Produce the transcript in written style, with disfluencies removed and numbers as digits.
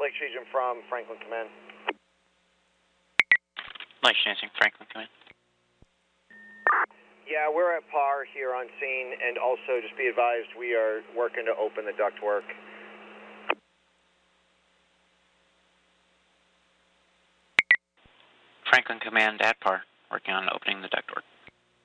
Lakes Region from Franklin Command. Lakes Chasing, Franklin Command. Yeah, we're at par here on scene, and also just be advised we are working to open the ductwork. Franklin Command at par, working on opening the ductwork.